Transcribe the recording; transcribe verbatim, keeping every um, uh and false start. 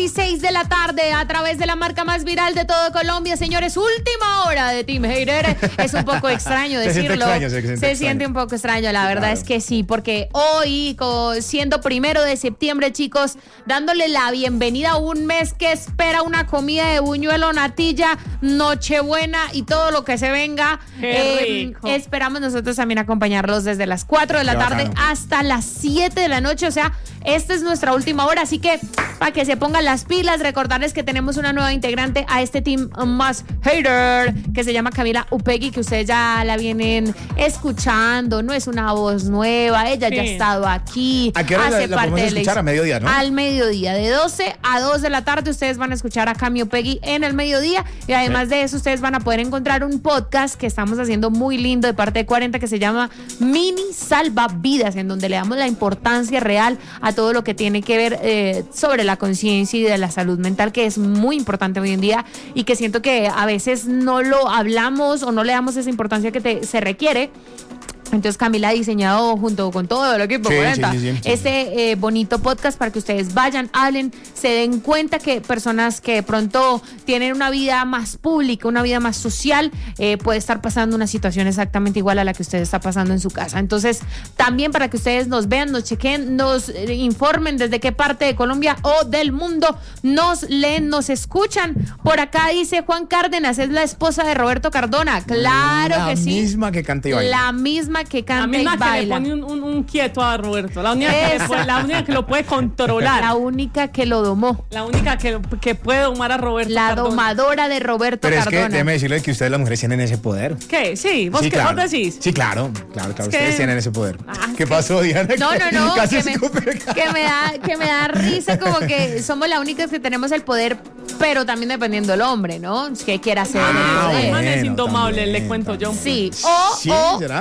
y seis de la tarde a través de la marca más viral de todo Colombia. Señores, última hora de Team Hater. Es un poco extraño decirlo. Se siente extraño, se siente, se extraño. siente un poco extraño, la verdad Claro. es que sí, porque hoy, co- siendo primero de septiembre, chicos, dándole la bienvenida a un mes que espera una comida de buñuelo, natilla, nochebuena y todo lo que se venga. Qué rico. Esperamos nosotros también acompañarlos desde las cuatro de la Qué tarde bacano. hasta las siete de la noche, o sea, esta es nuestra última hora, así que para que se pongan las pilas, recordarles que tenemos una nueva integrante a este Team Más Hater, que se llama Camila Upegui, que ustedes ya la vienen escuchando, no es una voz nueva, ella Sí. ya ha estado aquí, ¿A qué hora la- hace la parte podemos de la escuchar? his- A mediodía, ¿no? Al mediodía, de doce a dos de la tarde, ustedes van a escuchar a Cami Upegui en el mediodía, y además de eso, ustedes van a poder encontrar un podcast que estamos haciendo muy lindo de parte de cuarenta, que se llama Mini Salvavidas, en donde le damos la importancia real a todo lo que tiene que ver eh, sobre la conciencia y de la salud mental, que es muy importante hoy en día y que siento que a veces no lo hablamos o no le damos esa importancia que te- se requiere. Entonces Camila ha diseñado junto con todo el equipo Sí, cuarenta sí, sí, sí, sí. este eh, bonito podcast para que ustedes vayan, hablen, se den cuenta que personas que de pronto tienen una vida más pública, una vida más social, eh, puede estar pasando una situación exactamente igual a la que usted está pasando en su casa. Entonces, también para que ustedes nos vean, nos chequen, nos eh, informen desde qué parte de Colombia o del mundo nos leen, nos escuchan. Por acá dice Juan Cárdenas, es la esposa de Roberto Cardona. Claro La que sí. misma que canta y baila. La misma que La canta y misma que le baila. pone un, un- un quieto a Roberto. La única, que le Esa. puede- la única que lo puede controlar. La La, única que lo domó. única que, que puede domar a Roberto. La Cardona. domadora de Roberto Pero es que Cardona. déjeme decirle que ustedes las mujeres tienen ese poder. ¿Qué? Sí, ¿vos sí, qué claro. vos decís? Sí, claro, claro, claro. Es que- Ustedes tienen ese poder. Ah, ¿Qué es pasó, Diana? No, no, no, Casi que me, escupe. que me da, que me da risa, como que somos las únicas que tenemos el poder, pero también dependiendo del hombre, ¿no? ¿Qué quiera hacer? Ah, el poder. El man es bueno, indomable, también, le cuento yo. Sí, o, Sí, o ¿será?